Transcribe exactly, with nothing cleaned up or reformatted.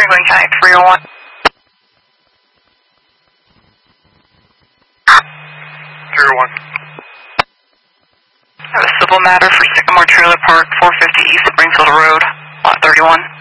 Franklin County three oh one. three oh one. I have a civil matter for Sycamore Trailer Park, four fifty East Springfield Road, lot thirty-one.